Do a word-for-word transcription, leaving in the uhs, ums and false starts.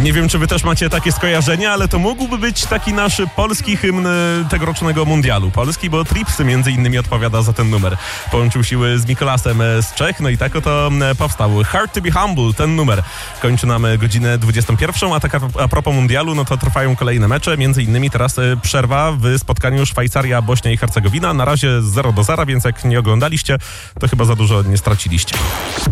Nie wiem, czy wy też macie takie skojarzenia, ale to mógłby być taki nasz polski hymn tegorocznego mundialu. Polski, bo Tripsy między innymi odpowiada za ten numer. Połączył siły z Mikolasem z Czech, no i tak oto powstał. Hard to be humble, ten numer kończy nam godzinę dwudziestą pierwszą, a tak a propos mundialu, no to trwają kolejne mecze, między innymi teraz przerwa w spotkaniu Szwajcaria, Bośnia i Hercegowina. Na razie zero do zera, więc jak nie oglądaliście, to chyba za dużo nie straciliście.